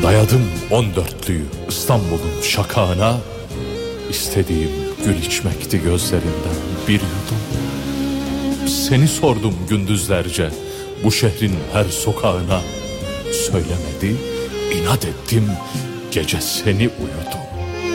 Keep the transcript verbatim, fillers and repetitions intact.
Dayadım on dörtlüyü İstanbul'un şakağına, İstediğim gül içmekti gözlerinden bir yudum. Seni sordum gündüzlerce bu şehrin her sokağına, söylemedi, inat ettim, gece seni uyudum.